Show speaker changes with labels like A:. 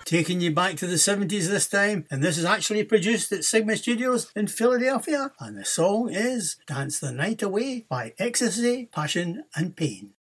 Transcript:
A: taking you back to the 70s this time, and this is actually produced at Sigma Studios in Philadelphia, and the song is Dance the Night Away by Ecstasy, Passion and Pain.